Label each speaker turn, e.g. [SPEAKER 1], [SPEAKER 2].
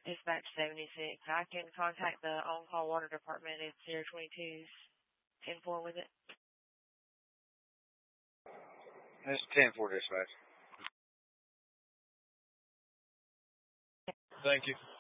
[SPEAKER 1] Dispatch 76. I can contact the on-call water department if Sierra 22's 10-4 with it.
[SPEAKER 2] It's 10-4 dispatch. Thank you.